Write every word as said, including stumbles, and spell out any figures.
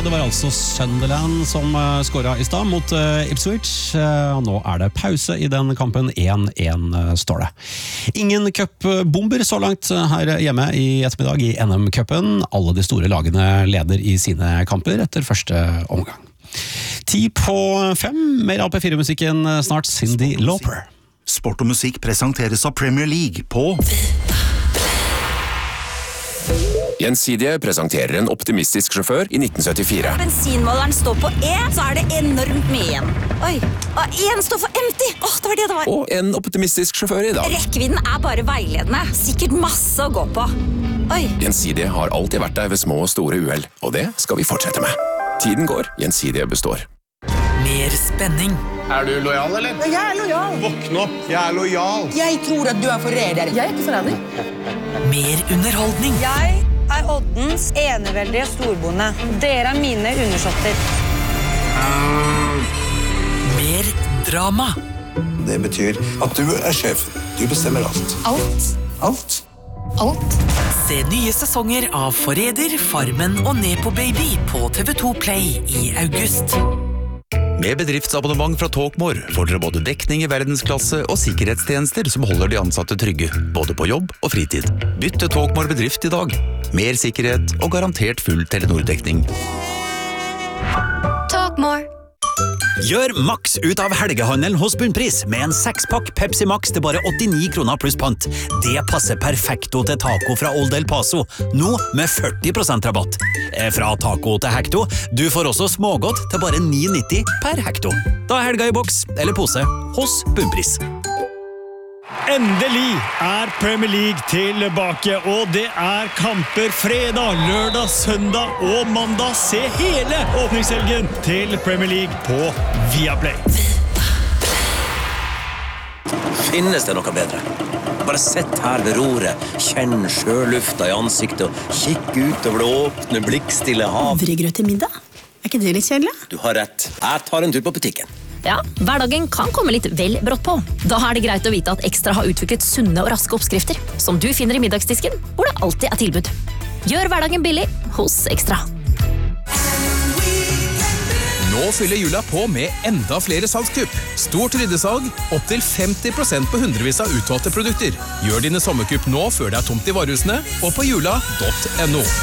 det var altså Sunderland som uh, skåret i stad mot uh, Ipswich. Uh, nå er det pause i den kampen, én én uh, står det. Ingen cupbomber så langt her hjemme i ettermiddag i N M-cupen. Alle de store lagene leder i sine kamper etter første omgang. Ti på fem, mer A P fire-musikken snart, Cyndi Lauper. Sport og musikk presenteres av Premier League på Gjensidige presenterer en optimistisk sjåfør i nitten syttifire. Bensinmåleren står på E, så er det enormt mye igjen. Oi, og en står for empty. Åh, det var det det var. Og en optimistisk sjåfør i dag. Rekkevidden er bare veiledende. Sikkert masse å gå på. Oi. Gjensidige har alltid vært der ved små og store uhell, og det skal vi fortsette med. Tiden går, Gjensidige består. Mer spenning. Er du lojal, eller? Jeg er lojal. Våkne opp, jeg er lojal. Jeg tror at du er forræder. Jeg er ikke forræder. Mer underholdning. Jeg er Oddens eneveldige storbonde. Dere er mine undersåtter. Mer drama. Det betyr at du er sjef. Du bestemmer alt. Alt. Alt. Alt. Se nye sesonger av Forræder, Farmen og Nepo Baby på T V to Play i august. Med bedriftsabonnement fra Talkmore får dere både dekning i verdensklasse og sikkerhetstjenester som holder de ansatte trygge, både på jobb og fritid. Bytt til Talkmore bedrift i dag. Mer sikkerhet og garantert full Telenor-dekning. Talkmore. Gjør maks ut av helgehandelen hos Bunnpris med en sekspakk Pepsi Max til bare åttini kroner pluss pant. Det passer perfekto til taco fra Old El Paso, nå med førti prosent rabatt. Fra taco til hekto, du får også smågodt til bare ni nitti per hekto. Da er helga i boks eller pose hos Bunnpris. Endelig er Premier League tilbake, og det er kamper fredag, lørdag, søndag og mandag. Se hele åpningshelgen til Premier League på Viaplay. Finnes det noe bedre? Bare sett her ved roret, kjenn sjølufta i ansiktet og kikk ut over det åpne, blikkstille hav. Havregrøt til middag? Er ikke det litt kjedelig? Du har rett. Jeg tar en tur på butikken. Ja, hverdagen kan komme litt vel brått på. Da er det greit å vite at Ekstra har utviklet sunne og raske oppskrifter, som du finner i middagsdisken, hvor det alltid er tilbud. Gjør hverdagen billig hos Ekstra. Nå fyller jula på med enda flere salgskupp. Stort ryddesalg, opp til femti prosent på hundrevis av utvalgte produkter. Gjør dine sommerkupp nå før det er tomt i varehusene, og på jula punktum no.